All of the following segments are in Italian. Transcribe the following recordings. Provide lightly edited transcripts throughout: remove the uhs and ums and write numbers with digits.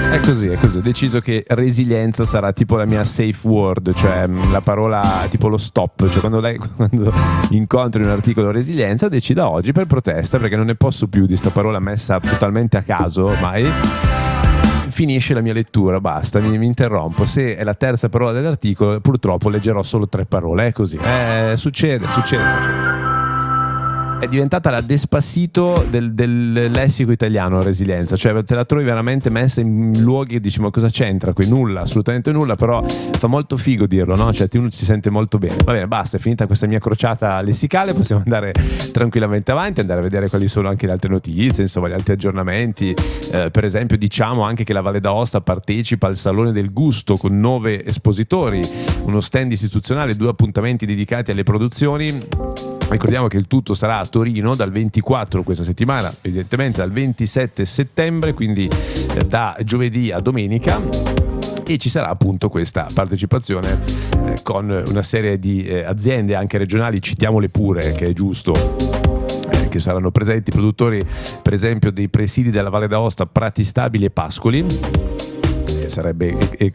È così, ho deciso che resilienza sarà tipo la mia safe word, cioè la parola tipo lo stop, cioè quando incontri un articolo resilienza dici da oggi per protesta, perché non ne posso più di sta parola messa totalmente a caso ormai. Finisce la mia lettura, basta, mi interrompo. Se è la terza parola dell'articolo, purtroppo leggerò solo 3 parole, è così. Succede. È diventata la Despacito del lessico italiano, resilienza, cioè te la trovi veramente messa in luoghi e dici ma cosa c'entra qui? Nulla, assolutamente nulla, però fa molto figo dirlo, no? Cioè uno si sente molto bene. Va bene, basta, è finita questa mia crociata lessicale, possiamo andare tranquillamente avanti, andare a vedere quali sono anche le altre notizie, insomma gli altri aggiornamenti. Per esempio diciamo anche che la Valle d'Aosta partecipa al Salone del Gusto con 9 espositori, uno stand istituzionale, 2 appuntamenti dedicati alle produzioni. Ricordiamo che il tutto sarà a Torino dal 24 questa settimana, evidentemente dal 27 settembre, quindi da giovedì a domenica, e ci sarà appunto questa partecipazione con una serie di aziende anche regionali, citiamole pure, che è giusto, che saranno presenti, produttori per esempio dei presidi della Valle d'Aosta, Prati Stabili e Pascoli, sarebbe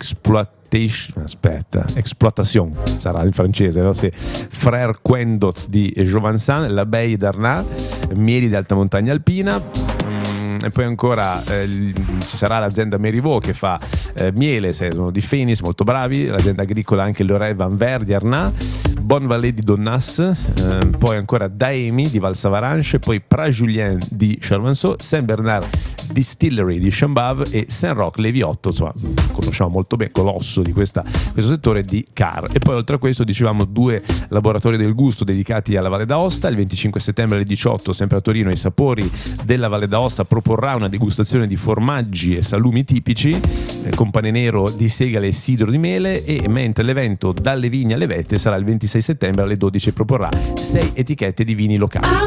exploitation sarà in francese, no? Sì. Frère Quendot di Jovansan, l'Abbaye d'Arnat, Mieli di Alta Montagna Alpina, e poi ancora ci sarà l'azienda Meriveau che fa miele, sono di Fénis, molto bravi, l'azienda agricola anche Leroy Van Ver di Arnat, Bon Vallée di Donnas, poi ancora Daemi di Val Savaranche, poi Pras-Julien di Charvanceau, Saint-Bernard Distillery di Chambave e Saint-Roch Leviotto, insomma conosciamo molto bene, colosso di questo settore, di Car. E poi oltre a questo dicevamo 2 laboratori del gusto dedicati alla Valle d'Aosta. Il 25 settembre alle 18 sempre a Torino i Sapori della Valle d'Aosta proporrà una degustazione di formaggi e salumi tipici con pane nero di segale e sidro di mele, e mentre l'evento Dalle Vigne alle Vette sarà il 26 settembre alle 12 e proporrà 6 etichette di vini locali.